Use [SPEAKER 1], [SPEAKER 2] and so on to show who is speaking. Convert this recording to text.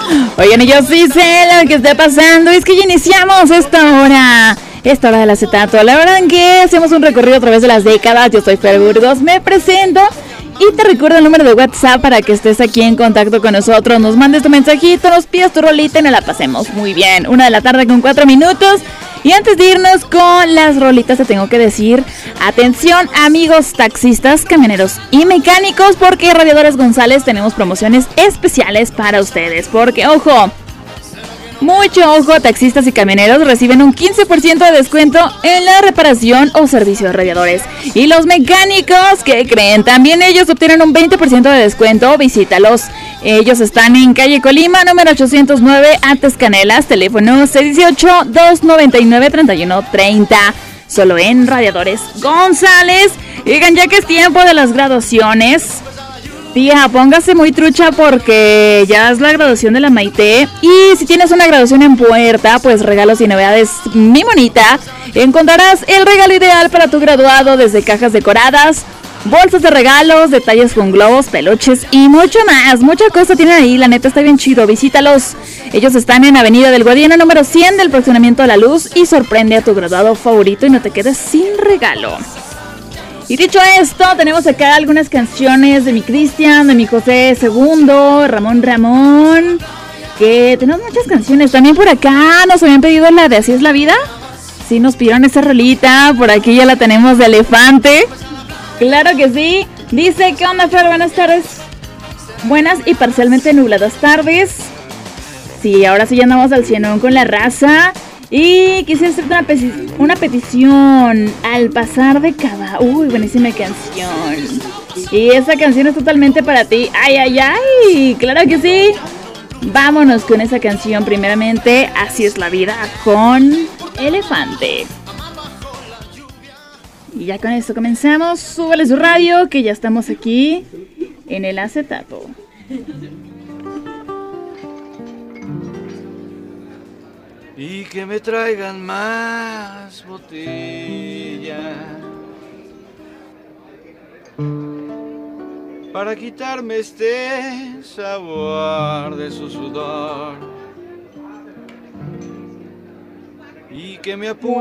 [SPEAKER 1] Oigan, y yo sí sé lo que está pasando. Es que ya iniciamos esta hora del acetato. La verdad que hacemos un recorrido a través de las décadas. Yo soy Fer Burgos, me presento y te recuerdo el número de WhatsApp para que estés aquí en contacto con nosotros. Nos mandes tu mensajito, nos pidas tu rolita y nos la pasemos muy bien. 1:00 p.m. Y antes de irnos con las rolitas te tengo que decir, atención amigos taxistas, camioneros y mecánicos, porque Radiadores González tenemos promociones especiales para ustedes. Porque, ojo, mucho ojo, taxistas y camioneros reciben un 15% de descuento en la reparación o servicio de radiadores. Y los mecánicos, ¿qué creen? También ellos obtienen un 20% de descuento. Visítalos. Ellos están en calle Colima, número 809, Antes Canelas, teléfono 618-299-3130. Solo en Radiadores González. Digan, ya que es tiempo de las graduaciones, tía, póngase muy trucha porque ya es la graduación de la Maite. Y si tienes una graduación en puerta, pues regalos y novedades, mi monita. Encontrarás el regalo ideal para tu graduado, desde cajas decoradas, bolsas de regalos, detalles con globos, peluches y mucho más. Mucha cosa tienen ahí, la neta está bien chido. Visítalos. Ellos están en Avenida del Guadiana, número 100 del Fraccionamiento de la Luz. Y sorprende a tu graduado favorito y no te quedes sin regalo. Y dicho esto, tenemos acá algunas canciones de mi Cristian, de mi José II, Ramón, que tenemos muchas canciones. También por acá nos habían pedido la de Así es la vida. Sí, nos pidieron esa rolita, por aquí ya la tenemos de Elefante. Claro que sí. Dice, ¿qué onda, Fer? Buenas tardes. Buenas y parcialmente nubladas tardes. Sí, ahora sí ya andamos al cienón con la raza. Y quisiera hacerte una petición al pasar de cada... Uy, buenísima canción. Y esa canción es totalmente para ti. ¡Ay, ay, ay! ¡Claro que sí! Vámonos con esa canción primeramente. Así es la vida con Elefante. Y ya con esto comenzamos. Súbale su radio que ya estamos aquí en el acetato.
[SPEAKER 2] Y que me traigan más botellas para quitarme este sabor de su sudor. Y que me apunten